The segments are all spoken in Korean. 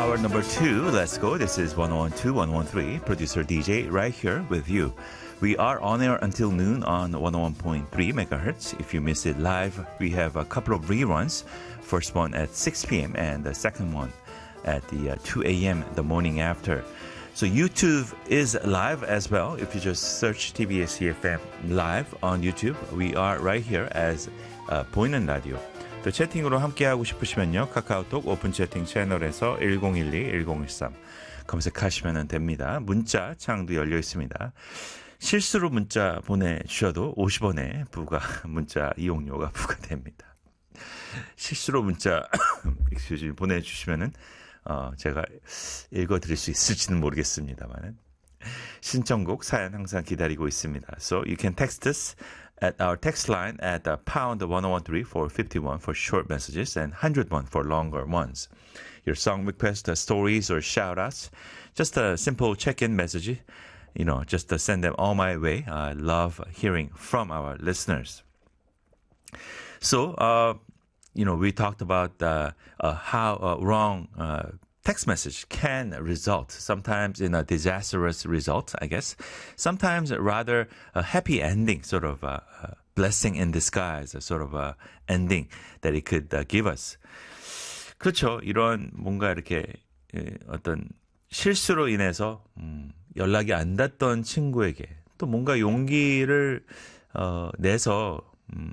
hour number 2. Let's go. This is 1012, 113. Producer DJ right here with you. We are on air until noon on 101.3 megahertz. If you miss it live, we have a couple of reruns. First one at 6 p.m. and the second one at the 2 a.m. the morning after. So YouTube is live as well. If you just search TBS EFM live on YouTube, we are right here as 보이는 라디오. 또 채팅으로 함께하고 싶으시면요. 카카오톡 오픈 채팅 채널에서 1012-1013 검색하시면 됩니다. 문자 창도 열려 있습니다. 실수로 문자 보내주셔도 50원의 문자 이용료가 부과됩니다. 실수로 문자 보내주시면은 제가 읽어드릴 수 있을지는 모르겠습니다만 신청곡 사연 항상 기다리고 있습니다. So you can text us at our text line at pound 1013 for 51 for short messages and 101 for longer ones. Your song request, stories or shout-outs, just a simple check-in message, just send them all my way. I love hearing from our listeners. So, we talked about how wrong text message can result, sometimes in a disastrous result, I guess. Sometimes rather a happy ending, sort of a blessing in disguise, a sort of a ending that it could give us. 그렇죠. 이런 뭔가 이렇게 어떤 실수로 인해서 연락이 안 닿던 친구에게 또 뭔가 용기를 내서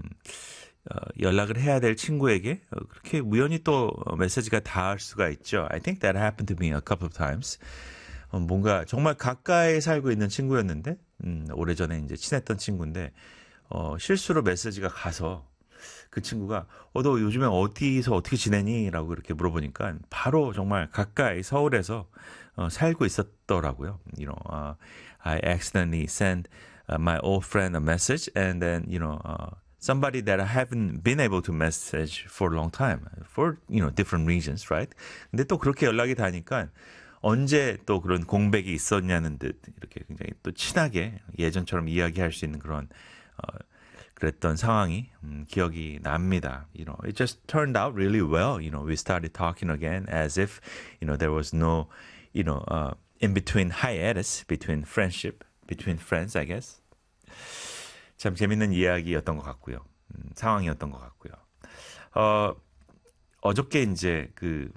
연락을 해야 될 친구에게 그렇게 우연히 또 메시지가 닿을 수가 있죠. I think that happened to me a couple of times. 뭔가 정말 가까이 살고 있는 친구였는데 오래전에 이제 친했던 친구인데 실수로 메시지가 가서 그 친구가 너 요즘에 어디서 어떻게 지내니? 라고 이렇게 물어보니까 바로 정말 가까이 서울에서 살고 있었더라고요. I accidentally sent my old friend a message and then somebody that I haven't been able to message for a long time for different reasons, right? 근데 또 그렇게 연락이 닿으니까 언제 또 그런 공백이 있었냐는 듯 이렇게 굉장히 또 친하게 예전처럼 이야기할 수 있는 그런 그랬던 상황이 기억이 납니다. It just turned out really well. We started talking again as if there was no in between hiatus between friendship between friends, I guess. 참 재밌는 이야기였던 것 같고요. 상황이었던 것 같고요. 어저께 이제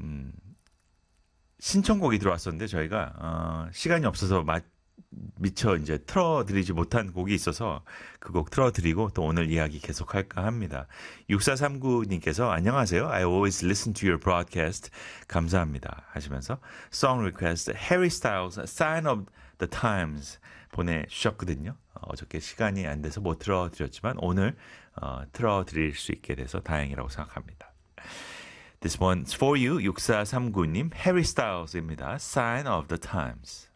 신청곡이 들어왔었는데 저희가 시간이 없어서 미처 이제 틀어드리지 못한 곡이 있어서 그 곡 틀어드리고 또 오늘 이야기 계속할까 합니다. 6439님께서 안녕하세요. I always listen to your broadcast. 감사합니다. 하시면서 song request Harry Styles Sign of the Times 보내주셨거든요. 어저께 시간이 안 돼서 못 틀어드렸지만 오늘 틀어드릴 수 있게 돼서 다행이라고 생각합니다. This one's for you. 6439님 Harry Styles입니다. Sign of the Times.